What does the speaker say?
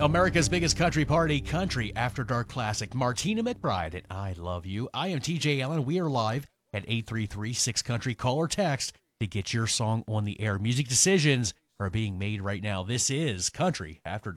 America's biggest country party, Country After Dark Classic. Martina McBride and I Love You. I am TJ Allen. We are live at 833-6Country. Call or text to get your song on the air. Music decisions are being made right now. This is Country After Dark.